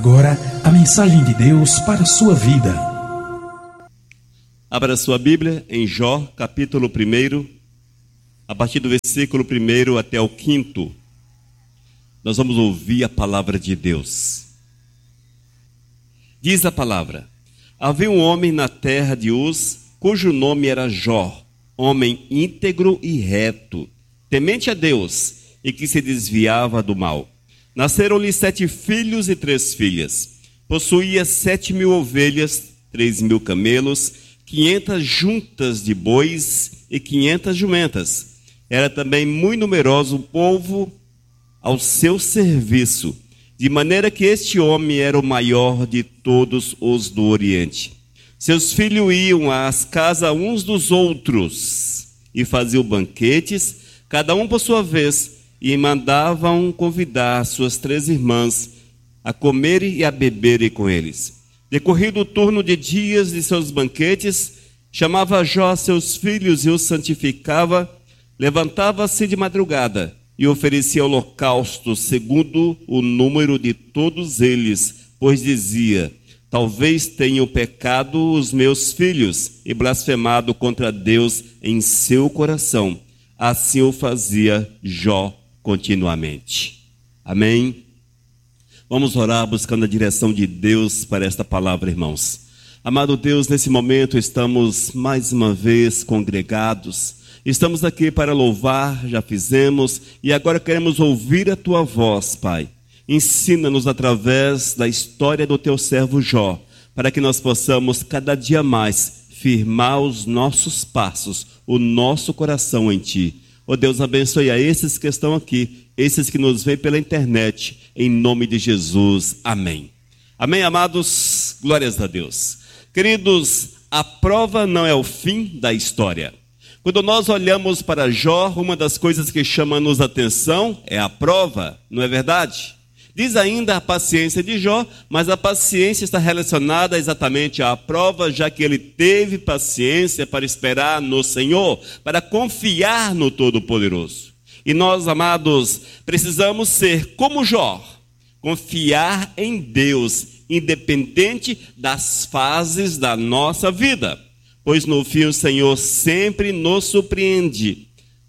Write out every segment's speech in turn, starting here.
agora a mensagem de Deus para a sua vida. Abra sua Bíblia em Jó, capítulo 1, a partir do versículo 1 até o 5. Nós vamos ouvir a palavra de Deus. Diz a palavra: havia um homem na terra de Uz, cujo nome era Jó, homem íntegro e reto, temente a Deus e que se desviava do mal. Nasceram-lhe 7 filhos e 3 filhas. Possuía 7.000 ovelhas, 3.000 camelos, 500 juntas de bois e 500 jumentas. Era também muito numeroso o povo ao seu serviço, de maneira que este homem era o maior de todos os do Oriente. Seus filhos iam às casas uns dos outros e faziam banquetes, cada um por sua vez, e mandavam convidar suas 3 irmãs a comerem e a beberem com eles. Decorrido o turno de dias de seus banquetes, chamava Jó seus filhos e os santificava, levantava-se de madrugada e oferecia holocausto segundo o número de todos eles, pois dizia: talvez tenham pecado os meus filhos e blasfemado contra Deus em seu coração. Assim o fazia Jó continuamente. Amém? Vamos orar buscando a direção de Deus para esta palavra, irmãos. Amado Deus, nesse momento estamos mais uma vez congregados. Estamos aqui para louvar, já fizemos, e agora queremos ouvir a Tua voz, Pai. Ensina-nos através da história do Teu servo Jó, para que nós possamos cada dia mais firmar os nossos passos, o nosso coração em Ti. Ó Deus, abençoe a esses que estão aqui, esses que nos veem pela internet, em nome de Jesus. Amém. Amém, amados? Glórias a Deus. Queridos, a prova não é o fim da história. Quando nós olhamos para Jó, uma das coisas que chama-nos a atenção é a prova, não é verdade? Diz ainda a paciência de Jó, mas a paciência está relacionada exatamente à prova, já que ele teve paciência para esperar no Senhor, para confiar no Todo-Poderoso. E nós, amados, precisamos ser como Jó, confiar em Deus, independente das fases da nossa vida. Pois no fim o Senhor sempre nos surpreende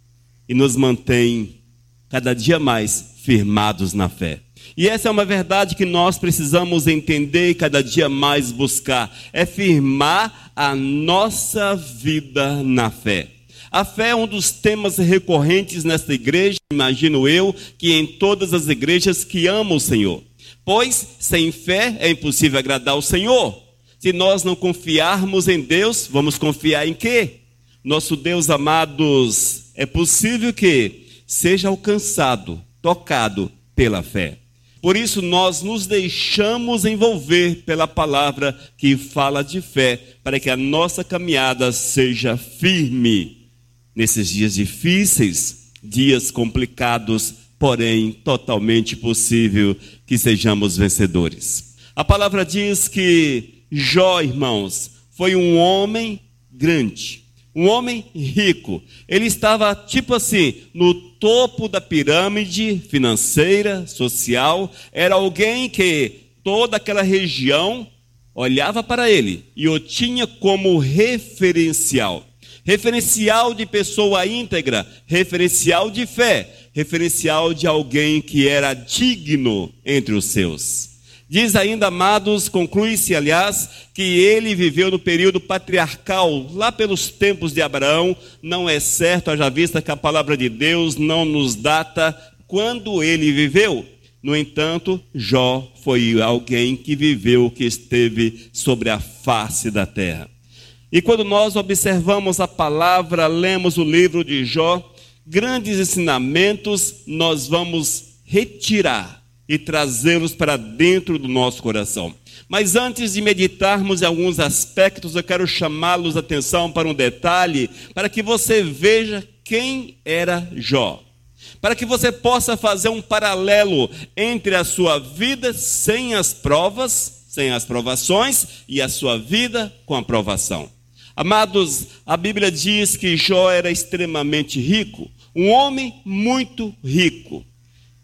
e nos mantém cada dia mais firmados na fé. E essa é uma verdade que nós precisamos entender e cada dia mais buscar. É firmar a nossa vida na fé. A fé é um dos temas recorrentes nesta igreja, imagino eu, que em todas as igrejas que amam o Senhor. Pois sem fé é impossível agradar o Senhor. Se nós não confiarmos em Deus, vamos confiar em quê? Nosso Deus, amados, é possível que seja alcançado, tocado pela fé. Por isso nós nos deixamos envolver pela palavra que fala de fé, para que a nossa caminhada seja firme nesses dias difíceis, dias complicados, porém totalmente possível que sejamos vencedores. A palavra diz que Jó, irmãos, foi um homem grande, um homem rico. Ele estava tipo assim, no topo da pirâmide financeira, social. Era alguém que toda aquela região olhava para ele e o tinha como referencial. Referencial de pessoa íntegra, referencial de fé, referencial de alguém que era digno entre os seus. Diz ainda, amados, conclui-se, aliás, que ele viveu no período patriarcal, lá pelos tempos de Abraão. Não é certo, haja vista que a palavra de Deus não nos data quando ele viveu. No entanto, Jó foi alguém que viveu, que esteve sobre a face da terra. E quando nós observamos a palavra, lemos o livro de Jó, grandes ensinamentos nós vamos retirar e trazê-los para dentro do nosso coração. Mas antes de meditarmos em alguns aspectos, eu quero chamá-los a atenção para um detalhe, para que você veja quem era Jó. Para que você possa fazer um paralelo entre a sua vida sem as provas, sem as provações, e a sua vida com a provação. Amados, a Bíblia diz que Jó era extremamente rico, um homem muito rico.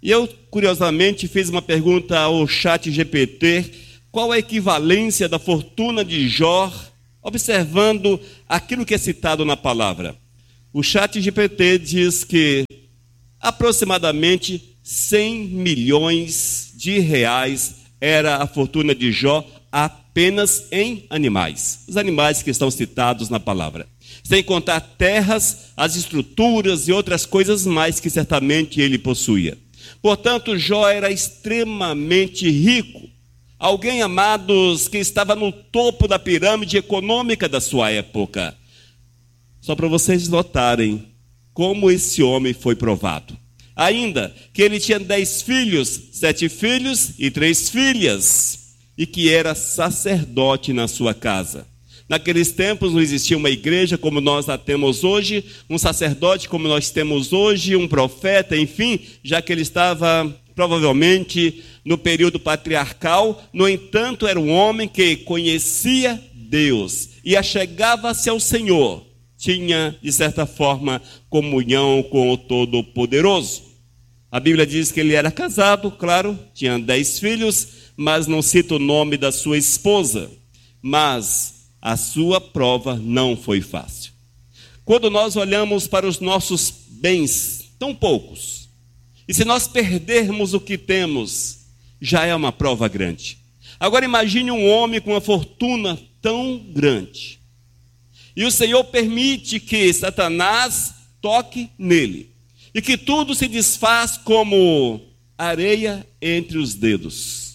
E eu, curiosamente, fiz uma pergunta ao ChatGPT: qual a equivalência da fortuna de Jó, observando aquilo que é citado na palavra? O ChatGPT diz que aproximadamente 100 milhões de reais era a fortuna de Jó apenas em animais. Os animais que estão citados na palavra. Sem contar terras, as estruturas e outras coisas mais que certamente ele possuía. Portanto, Jó era extremamente rico. Alguém, amados, que estava no topo da pirâmide econômica da sua época. Só para vocês notarem como esse homem foi provado. Ainda que ele tinha 10 filhos, 7 filhos e 3 filhas. E que era sacerdote na sua casa. Naqueles tempos não existia uma igreja como nós a temos hoje, um sacerdote como nós temos hoje, um profeta, enfim, já que ele estava provavelmente no período patriarcal. No entanto, era um homem que conhecia Deus e achegava-se ao Senhor. Tinha, de certa forma, comunhão com o Todo-Poderoso. A Bíblia diz que ele era casado, claro, tinha 10 filhos, mas não cita o nome da sua esposa. Mas a sua prova não foi fácil. Quando nós olhamos para os nossos bens, tão poucos, e se nós perdermos o que temos, já é uma prova grande. Agora imagine um homem com uma fortuna tão grande, e o Senhor permite que Satanás toque nele, e que tudo se desfaz como areia entre os dedos.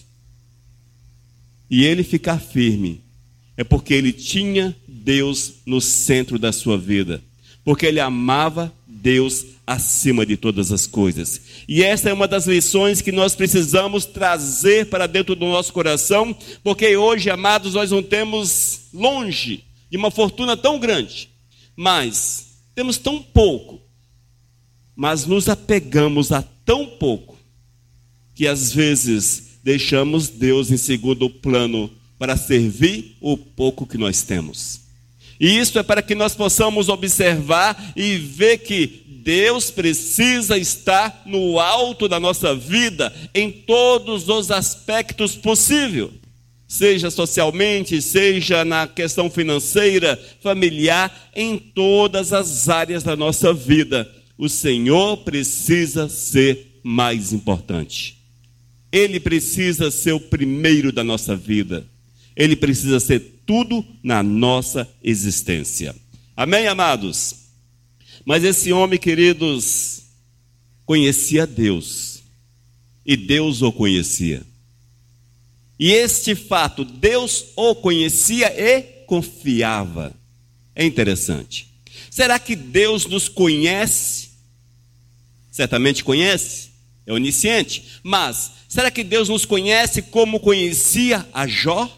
E ele ficar firme, é porque ele tinha Deus no centro da sua vida, porque ele amava Deus acima de todas as coisas. E essa é uma das lições que nós precisamos trazer para dentro do nosso coração, porque hoje, amados, nós não temos longe de uma fortuna tão grande, mas temos tão pouco, mas nos apegamos a tão pouco, que às vezes deixamos Deus em segundo plano para servir o pouco que nós temos. E isso é para que nós possamos observar e ver que Deus precisa estar no alto da nossa vida, em todos os aspectos possíveis. Seja socialmente, seja na questão financeira, familiar, em todas as áreas da nossa vida. O Senhor precisa ser mais importante. Ele precisa ser o primeiro da nossa vida. Ele precisa ser tudo na nossa existência. Amém, amados? Mas esse homem, queridos, conhecia Deus. E Deus o conhecia. E este fato, Deus o conhecia e confiava. É interessante. Será que Deus nos conhece? Certamente conhece, é onisciente. Mas, será que Deus nos conhece como conhecia a Jó?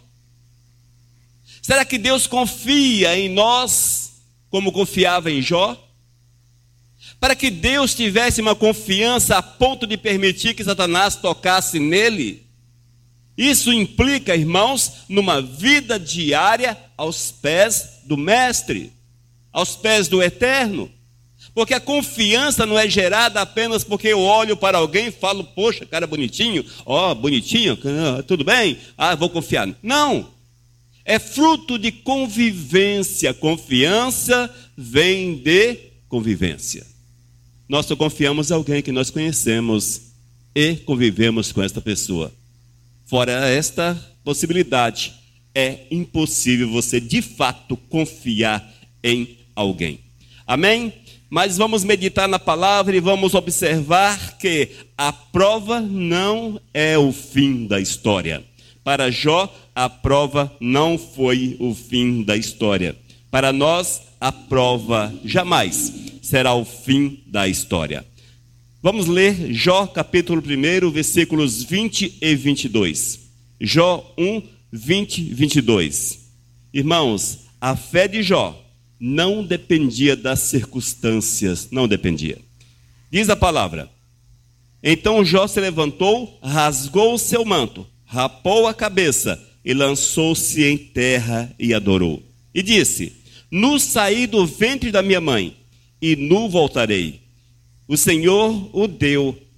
Será que Deus confia em nós como confiava em Jó? Para que Deus tivesse uma confiança a ponto de permitir que Satanás tocasse nele, isso implica, irmãos, numa vida diária aos pés do Mestre, aos pés do Eterno. Porque a confiança não é gerada apenas porque eu olho para alguém e falo, poxa, cara bonitinho, bonitinho, tudo bem, vou confiar. Não, é fruto de convivência. Confiança vem de convivência. Nós só confiamos em alguém que nós conhecemos e convivemos com esta pessoa. Fora esta possibilidade, é impossível você de fato confiar em alguém. Amém? Mas vamos meditar na palavra e vamos observar que a prova não é o fim da história. Para Jó, a prova não foi o fim da história. Para nós, a prova jamais será o fim da história. Vamos ler Jó capítulo 1, versículos 20 e 22. Jó 1, 20 e 22. Irmãos, a fé de Jó não dependia das circunstâncias, não dependia. Diz a palavra: então Jó se levantou, rasgou o seu manto, rapou a cabeça e lançou-se em terra e adorou. E disse: nu saí do ventre da minha mãe, e nu voltarei. O Senhor o deu,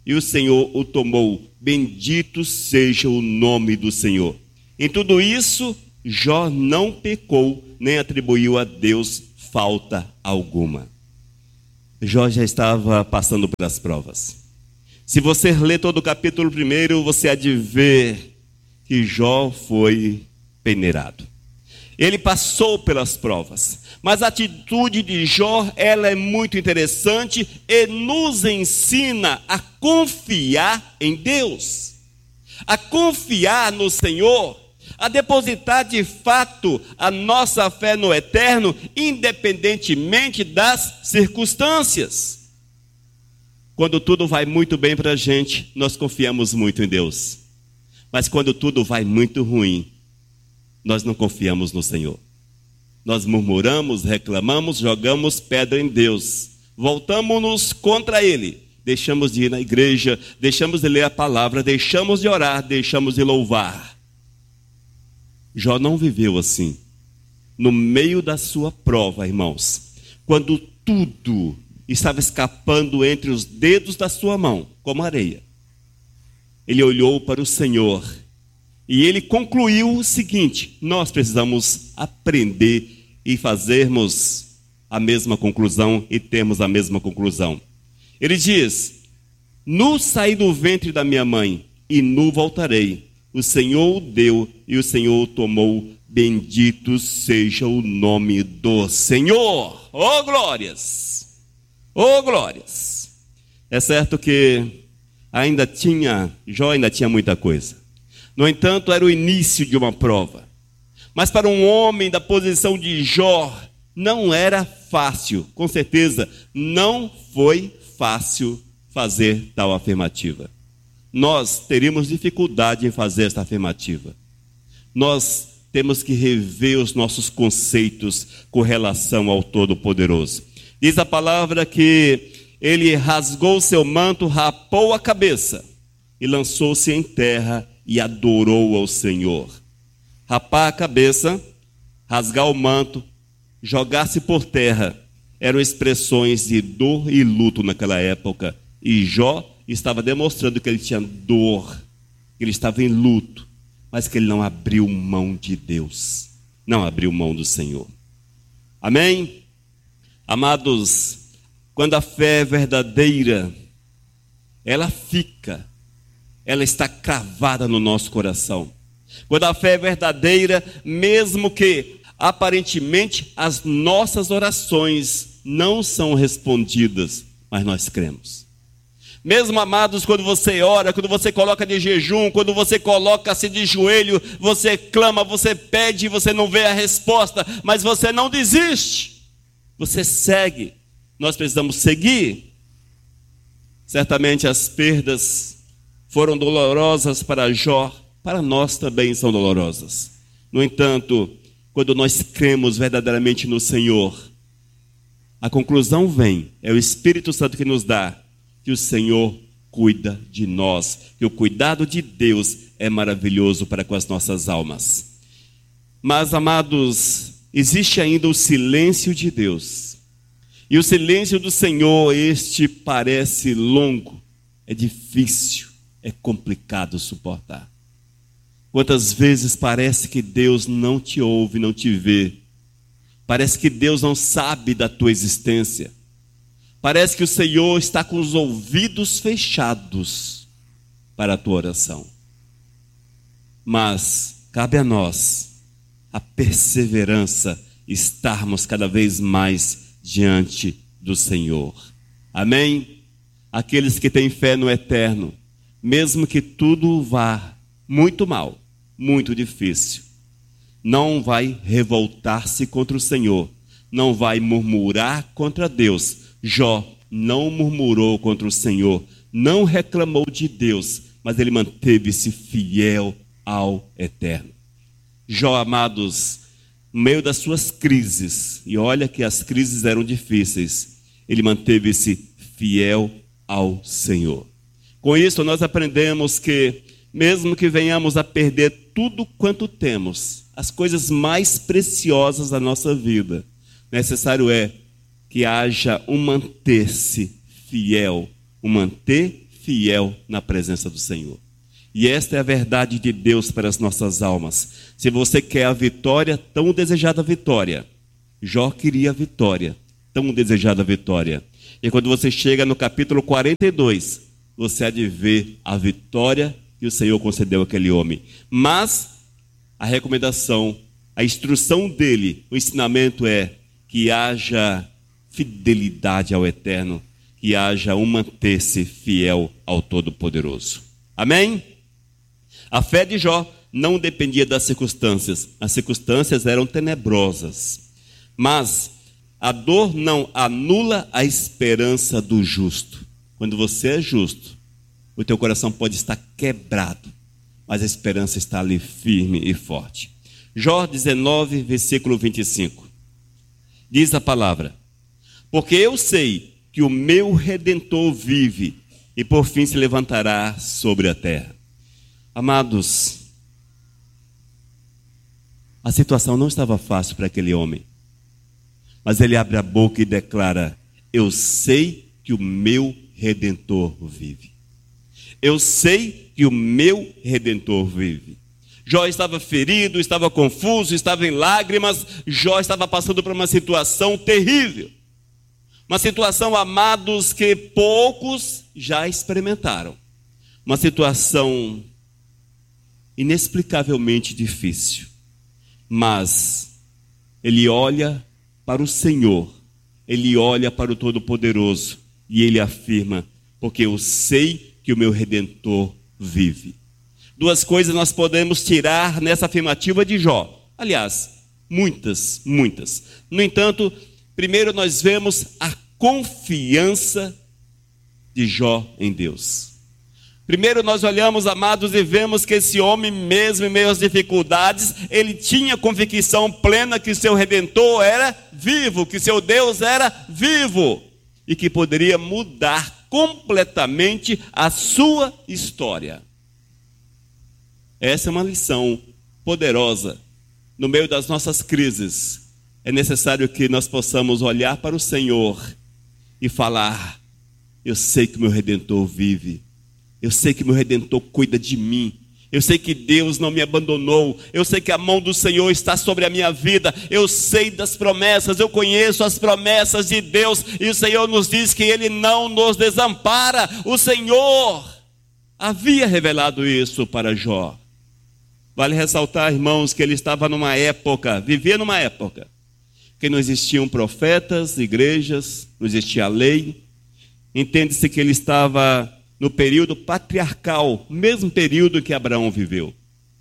e o Senhor o tomou. Bendito seja o nome do Senhor. Em tudo isso, Jó não pecou, nem atribuiu a Deus falta alguma. Jó já estava passando pelas provas. Se você ler todo o capítulo 1, você há de ver que Jó foi peneirado. Ele passou pelas provas, mas a atitude de Jó, ela é muito interessante e nos ensina a confiar em Deus, a confiar no Senhor, a depositar de fato a nossa fé no eterno, independentemente das circunstâncias. Quando tudo vai muito bem para a gente, nós confiamos muito em Deus. Mas quando tudo vai muito ruim, nós não confiamos no Senhor. Nós murmuramos, reclamamos, jogamos pedra em Deus. Voltamos-nos contra Ele. Deixamos de ir na igreja, deixamos de ler a palavra, deixamos de orar, deixamos de louvar. Jó não viveu assim. No meio da sua prova, irmãos, quando tudo estava escapando entre os dedos da sua mão, como areia, ele olhou para o Senhor e ele concluiu o seguinte: nós precisamos aprender e fazermos a mesma conclusão e termos a mesma conclusão. Ele diz: nu saí do ventre da minha mãe e nu voltarei. O Senhor o deu e o Senhor o tomou. Bendito seja o nome do Senhor. Oh glórias! Oh glórias! É certo que Jó ainda tinha muita coisa. No entanto, era o início de uma prova. Mas para um homem da posição de Jó, não era fácil. Com certeza, não foi fácil fazer tal afirmativa. Nós teríamos dificuldade em fazer esta afirmativa. Nós temos que rever os nossos conceitos com relação ao Todo-Poderoso. Diz a palavra que ele rasgou seu manto, rapou a cabeça e lançou-se em terra e adorou ao Senhor. Rapar a cabeça, rasgar o manto, jogar-se por terra, eram expressões de dor e luto naquela época. E Jó estava demonstrando que ele tinha dor, que ele estava em luto, mas que ele não abriu mão de Deus, não abriu mão do Senhor. Amém? Amados, quando a fé é verdadeira, ela está cravada no nosso coração. Quando a fé é verdadeira, mesmo que aparentemente as nossas orações não são respondidas, mas nós cremos. Mesmo, amados, quando você ora, quando você coloca de jejum, quando você coloca-se de joelho, você clama, você pede, você não vê a resposta, mas você não desiste, você segue. Nós precisamos seguir. Certamente as perdas foram dolorosas para Jó, para nós também são dolorosas. No entanto, quando nós cremos verdadeiramente no Senhor, a conclusão vem, é o Espírito Santo que nos dá, que o Senhor cuida de nós, que o cuidado de Deus é maravilhoso para com as nossas almas. Mas, amados, existe ainda o silêncio de Deus. E o silêncio do Senhor, este parece longo, é difícil, é complicado suportar. Quantas vezes parece que Deus não te ouve, não te vê. Parece que Deus não sabe da tua existência. Parece que o Senhor está com os ouvidos fechados para a tua oração. Mas cabe a nós a perseverança, estarmos cada vez mais diante do Senhor. Amém? Aqueles que têm fé no eterno, mesmo que tudo vá muito mal, muito difícil, não vai revoltar-se contra o Senhor, não vai murmurar contra Deus. Jó não murmurou contra o Senhor, não reclamou de Deus, mas ele manteve-se fiel ao eterno. Jó, amados, no meio das suas crises, e olha que as crises eram difíceis, ele manteve-se fiel ao Senhor. Com isso nós aprendemos que, mesmo que venhamos a perder tudo quanto temos, as coisas mais preciosas da nossa vida, necessário é que haja um manter-se fiel, um manter fiel na presença do Senhor. E esta é a verdade de Deus para as nossas almas. Se você quer a vitória, tão desejada vitória, Jó queria a vitória, tão desejada vitória. E quando você chega no capítulo 42, você há de ver a vitória que o Senhor concedeu àquele homem. Mas a recomendação, a instrução dele, o ensinamento é que haja fidelidade ao Eterno, que haja um manter-se fiel ao Todo-Poderoso. Amém? A fé de Jó não dependia das circunstâncias. As circunstâncias eram tenebrosas. Mas a dor não anula a esperança do justo. Quando você é justo, o teu coração pode estar quebrado, mas a esperança está ali firme e forte. Jó 19, versículo 25. Diz a palavra: porque eu sei que o meu Redentor vive e por fim se levantará sobre a terra. Amados, a situação não estava fácil para aquele homem, mas ele abre a boca e declara: eu sei que o meu Redentor vive. Eu sei que o meu Redentor vive. Jó estava ferido, estava confuso, estava em lágrimas. Jó estava passando por uma situação terrível. Uma situação, amados, que poucos já experimentaram. Uma situação inexplicavelmente difícil. Mas ele olha para o Senhor, ele olha para o Todo-Poderoso e ele afirma: porque eu sei que o meu Redentor vive. Duas coisas nós podemos tirar nessa afirmativa de Jó. Aliás, muitas. No entanto, primeiro nós vemos a confiança de Jó em Deus. Primeiro nós olhamos, amados, e vemos que esse homem, mesmo em meio às dificuldades, ele tinha convicção plena que seu Redentor era vivo, que seu Deus era vivo e que poderia mudar completamente a sua história. Essa é uma lição poderosa. No meio das nossas crises, é necessário que nós possamos olhar para o Senhor e falar: eu sei que meu Redentor vive. Eu sei que meu Redentor cuida de mim. Eu sei que Deus não me abandonou. Eu sei que a mão do Senhor está sobre a minha vida. Eu sei das promessas. Eu conheço as promessas de Deus. E o Senhor nos diz que Ele não nos desampara. O Senhor havia revelado isso para Jó. Vale ressaltar, irmãos, que ele estava numa época, vivia numa época, que não existiam profetas, igrejas, não existia lei. Entende-se que ele estava no período patriarcal, mesmo período que Abraão viveu.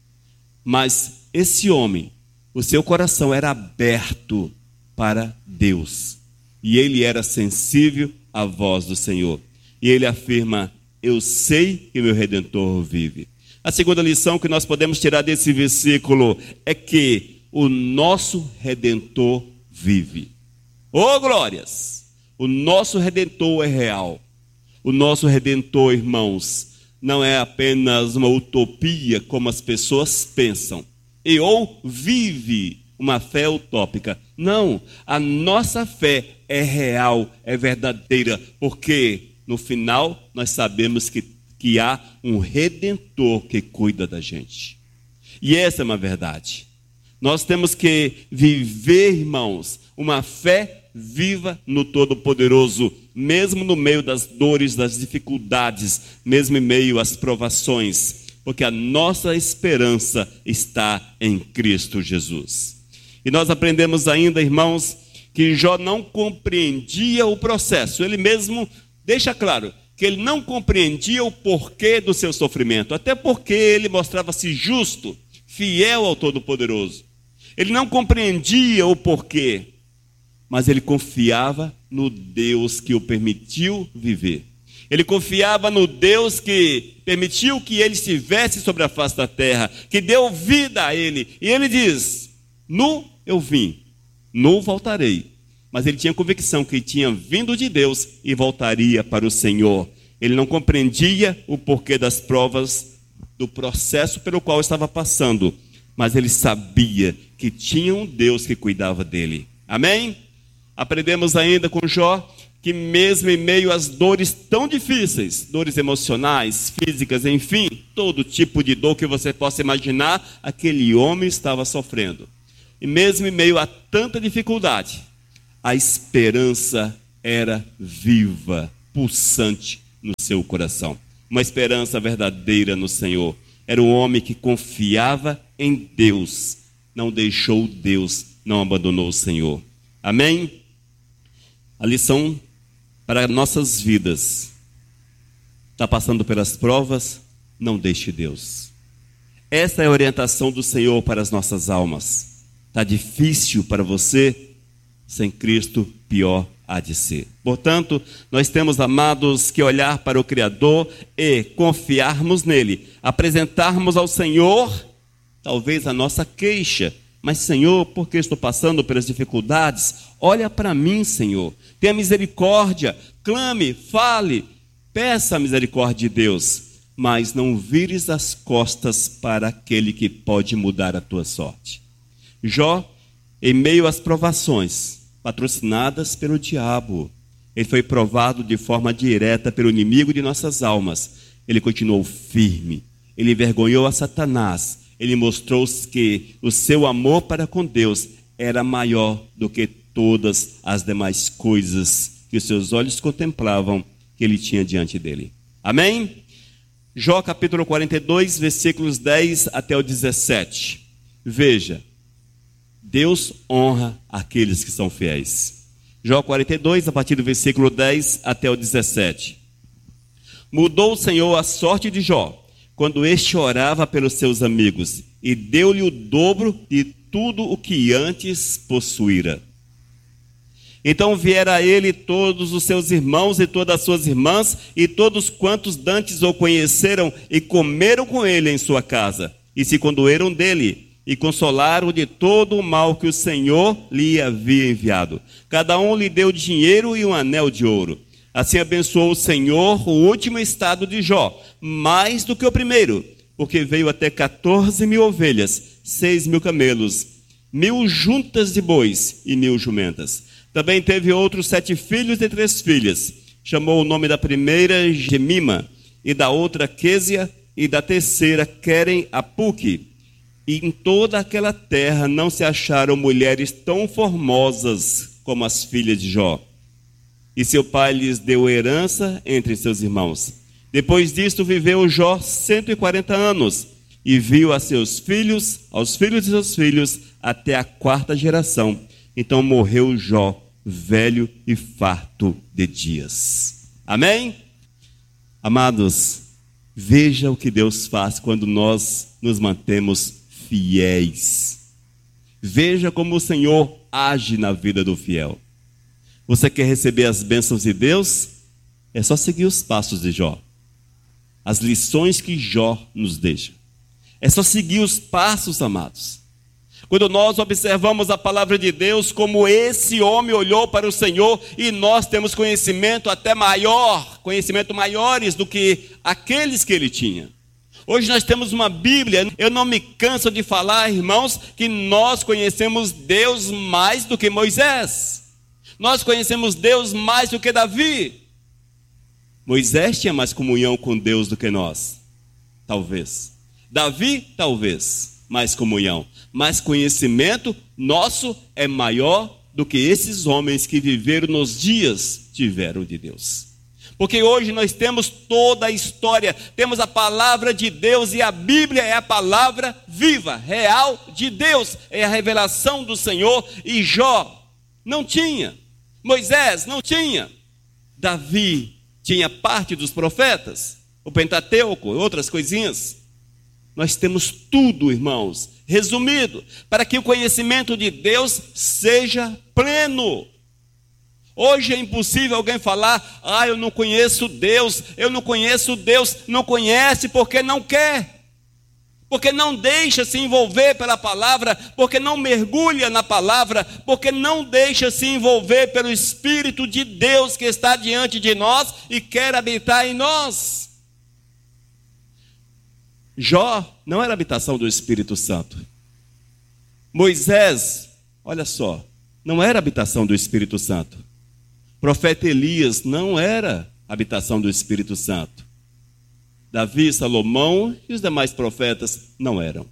Mas esse homem, o seu coração era aberto para Deus. E ele era sensível à voz do Senhor. E ele afirma: eu sei que meu Redentor vive. A segunda lição que nós podemos tirar desse versículo é que o nosso Redentor vive. Oh, glórias! O nosso Redentor é real. O nosso Redentor, irmãos, não é apenas uma utopia como as pessoas pensam, ou vive uma fé utópica. Não, a nossa fé é real, é verdadeira, porque no final nós sabemos que há um Redentor que cuida da gente. E essa é uma verdade. Nós temos que viver, irmãos, uma fé viva no Todo-Poderoso, mesmo no meio das dores, das dificuldades, mesmo em meio às provações, porque a nossa esperança está em Cristo Jesus. E nós aprendemos ainda, irmãos, que Jó não compreendia o processo. Ele mesmo deixa claro que ele não compreendia o porquê do seu sofrimento, até porque ele mostrava-se justo, fiel ao Todo-Poderoso. Ele não compreendia o porquê, mas ele confiava no Deus que o permitiu viver. Ele confiava no Deus que permitiu que ele estivesse sobre a face da terra, que deu vida a ele. E ele diz: nu eu vim, nu voltarei. Mas ele tinha convicção que tinha vindo de Deus e voltaria para o Senhor. Ele não compreendia o porquê das provas, do processo pelo qual estava passando, mas ele sabia que tinha um Deus que cuidava dele. Amém? Aprendemos ainda com Jó que mesmo em meio às dores tão difíceis, dores emocionais, físicas, enfim, todo tipo de dor que você possa imaginar, aquele homem estava sofrendo. E mesmo em meio a tanta dificuldade, a esperança era viva, pulsante no seu coração. Uma esperança verdadeira no Senhor. Era um homem que confiava em Deus, não deixou Deus, não abandonou o Senhor. Amém? A lição para nossas vidas: está passando pelas provas? Não deixe Deus. Essa é a orientação do Senhor para as nossas almas. Está difícil para você? Sem Cristo, pior há de ser. Portanto, nós temos, amados, que olhar para o Criador e confiarmos nele, apresentarmos ao Senhor talvez a nossa queixa. Mas, Senhor, por que estou passando pelas dificuldades? Olha para mim, Senhor. Tenha misericórdia, clame, fale, peça a misericórdia de Deus. Mas não vires as costas para aquele que pode mudar a tua sorte. Jó, em meio às provações, patrocinadas pelo diabo, ele foi provado de forma direta pelo inimigo de nossas almas. Ele continuou firme, ele envergonhou a Satanás. Ele mostrou que o seu amor para com Deus era maior do que todas as demais coisas que os seus olhos contemplavam que ele tinha diante dele. Amém? Jó capítulo 42, versículos 10 até o 17. Veja, Deus honra aqueles que são fiéis. Jó 42, a partir do versículo 10 até o 17. Mudou o Senhor a sorte de Jó, quando este orava pelos seus amigos, e deu-lhe o dobro de tudo o que antes possuíra. Então vieram a ele todos os seus irmãos e todas as suas irmãs, e todos quantos dantes o conheceram, e comeram com ele em sua casa, e se condoeram dele, e consolaram de todo o mal que o Senhor lhe havia enviado. Cada um lhe deu dinheiro e um anel de ouro. Assim abençoou o Senhor o último estado de Jó, mais do que o primeiro, porque veio até 14.000 ovelhas, 6.000 camelos, 1.000 juntas de bois e 1.000 jumentas. Também teve outros 7 filhos e 3 filhas. Chamou o nome da primeira Gemima, e da outra Quésia, e da terceira Querem Apuque. E em toda aquela terra não se acharam mulheres tão formosas como as filhas de Jó. E seu pai lhes deu herança entre seus irmãos. Depois disto viveu Jó 140 anos, e viu a seus filhos, aos filhos de seus filhos, até a 4ª geração. Então morreu Jó, velho e farto de dias. Amém? Amados, veja o que Deus faz quando nós nos mantemos fiéis. Veja como o Senhor age na vida do fiel. Você quer receber as bênçãos de Deus? É só seguir os passos de Jó. As lições que Jó nos deixa. É só seguir os passos, amados. Quando nós observamos a palavra de Deus, como esse homem olhou para o Senhor, e nós temos conhecimento até maior, conhecimento maiores do que aqueles que ele tinha. Hoje nós temos uma Bíblia. Eu não me canso de falar, irmãos, que nós conhecemos Deus mais do que Moisés. Nós conhecemos Deus mais do que Davi. Moisés tinha mais comunhão com Deus do que nós. Talvez. Davi, talvez, mais comunhão. Mas conhecimento nosso é maior do que esses homens que viveram nos dias tiveram de Deus. Porque hoje nós temos toda a história, temos a palavra de Deus, e a Bíblia é a palavra viva, real de Deus, é a revelação do Senhor. E Jó não tinha, Moisés não tinha, Davi tinha parte dos profetas, o Pentateuco, outras coisinhas. Nós temos tudo, irmãos, resumido, para que o conhecimento de Deus seja pleno. Hoje é impossível alguém falar: eu não conheço Deus, eu não conheço Deus. Não conhece porque não quer, porque não deixa se envolver pela palavra, porque não mergulha na palavra, porque não deixa se envolver pelo Espírito de Deus que está diante de nós e quer habitar em nós. Jó não era habitação do Espírito Santo. Moisés, olha só, não era habitação do Espírito Santo. profeta Elias não era habitação do Espírito Santo. Davi, Salomão e os demais profetas não eram.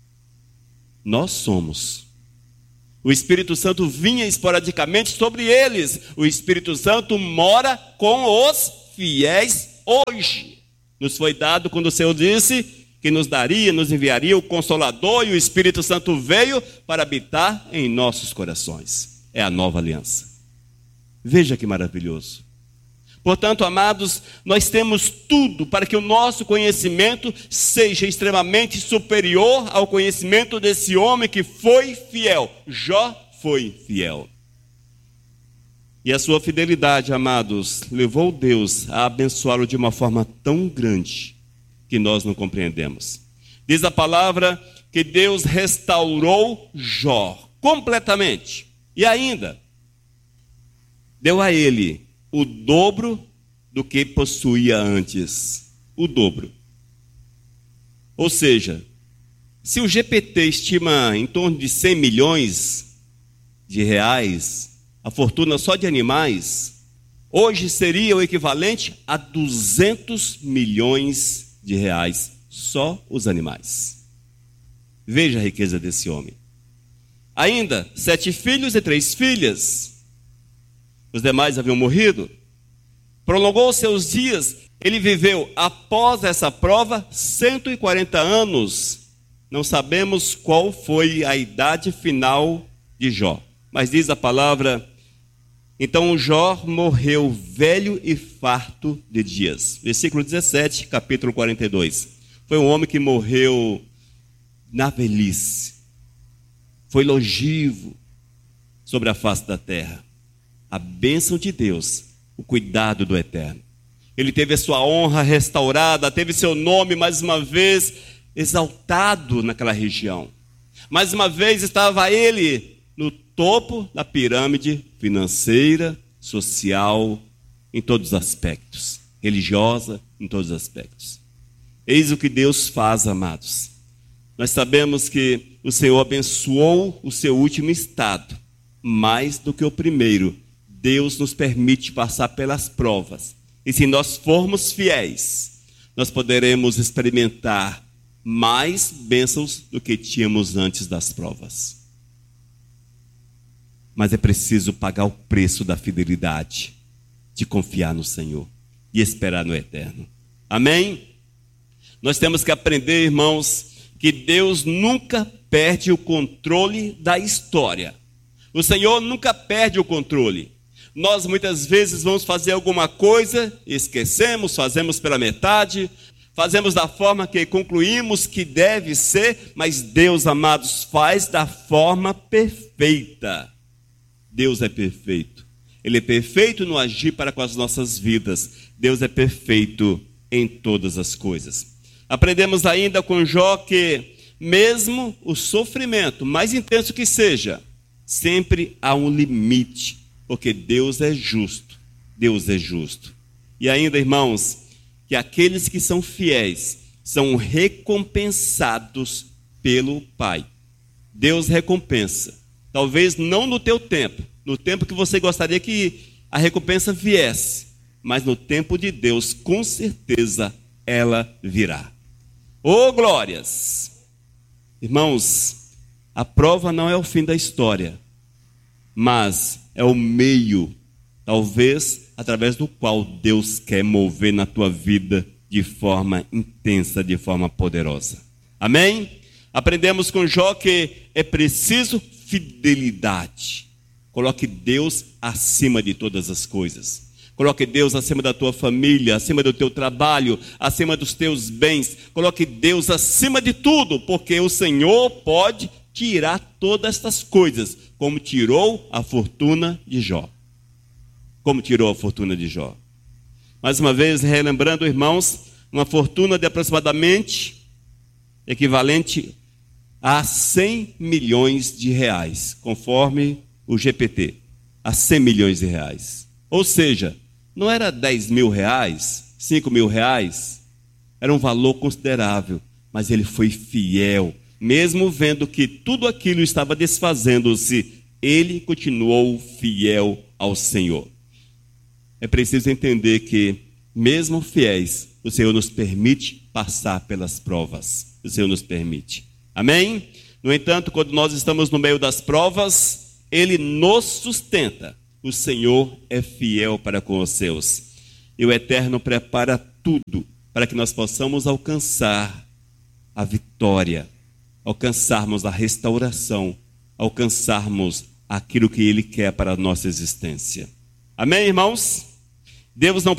Nós somos. O Espírito Santo vinha esporadicamente sobre eles. O Espírito Santo mora com os fiéis hoje. Nos foi dado quando o Senhor disse que nos daria, nos enviaria o Consolador, e o Espírito Santo veio para habitar em nossos corações. É a nova aliança. Veja que maravilhoso. Portanto, amados, nós temos tudo para que o nosso conhecimento seja extremamente superior ao conhecimento desse homem que foi fiel. Jó foi fiel. E a sua fidelidade, amados, levou Deus a abençoá-lo de uma forma tão grande que nós não compreendemos. Diz a palavra que Deus restaurou Jó completamente. E ainda deu a ele o dobro do que possuía antes. O dobro. Ou seja, se o GPT estima em torno de 100 milhões de reais, a fortuna só de animais, hoje seria o equivalente a 200 milhões de reais, só os animais. Veja a riqueza desse homem. Ainda, 7 filhos e 3 filhas. Os demais haviam morrido. Prolongou seus dias. Ele viveu, após essa prova, 140 anos. Não sabemos qual foi a idade final de Jó. Mas diz a palavra, então Jó morreu velho e farto de dias. Versículo 17, capítulo 42. Foi um homem que morreu na velhice. Foi longevo sobre a face da terra. A bênção de Deus, o cuidado do Eterno. Ele teve a sua honra restaurada, teve seu nome mais uma vez exaltado naquela região. Mais uma vez estava ele no topo da pirâmide financeira, social, em todos os aspectos. Religiosa, em todos os aspectos. Eis o que Deus faz, amados. Nós sabemos que o Senhor abençoou o seu último estado, mais do que o primeiro. Deus nos permite passar pelas provas. E se nós formos fiéis, nós poderemos experimentar mais bênçãos do que tínhamos antes das provas. Mas é preciso pagar o preço da fidelidade, de confiar no Senhor e esperar no Eterno. Amém? Nós temos que aprender, irmãos, que Deus nunca perde o controle da história. O Senhor nunca perde o controle. Nós muitas vezes vamos fazer alguma coisa, esquecemos, fazemos pela metade, fazemos da forma que concluímos que deve ser, mas Deus, amados, faz da forma perfeita. Deus é perfeito. Ele é perfeito no agir para com as nossas vidas. Deus é perfeito em todas as coisas. Aprendemos ainda com Jó que mesmo o sofrimento, mais intenso que seja, sempre há um limite. Porque Deus é justo, Deus é justo. E ainda, irmãos, que aqueles que são fiéis são recompensados pelo Pai. Deus recompensa. Talvez não no teu tempo, no tempo que você gostaria que a recompensa viesse, mas no tempo de Deus, com certeza, ela virá. Ô glórias! Irmãos, a prova não é o fim da história, mas é o meio, talvez, através do qual Deus quer mover na tua vida de forma intensa, de forma poderosa. Amém? Aprendemos com Jó que é preciso fidelidade. Coloque Deus acima de todas as coisas. Coloque Deus acima da tua família, acima do teu trabalho, acima dos teus bens. Coloque Deus acima de tudo, porque o Senhor pode tirar todas estas coisas, como tirou a fortuna de Jó. Como tirou a fortuna de Jó. Mais uma vez, relembrando, irmãos, uma fortuna de aproximadamente equivalente a 100 milhões de reais, conforme o GPT, a 100 milhões de reais. Ou seja, não era 10 mil reais, 5 mil reais, era um valor considerável, mas ele foi fiel. Mesmo vendo que tudo aquilo estava desfazendo-se, ele continuou fiel ao Senhor. é preciso entender que, mesmo fiéis, o Senhor nos permite passar pelas provas. O Senhor nos permite. Amém? No entanto, quando nós estamos no meio das provas, Ele nos sustenta. O Senhor é fiel para com os seus. E o Eterno prepara tudo para que nós possamos alcançar a vitória, alcançarmos a restauração, alcançarmos aquilo que Ele quer para a nossa existência. Amém, irmãos? Deus não